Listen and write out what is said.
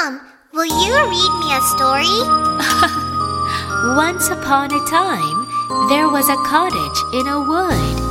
Mom, will you read me a story? Once upon a time, there was a cottage in a wood.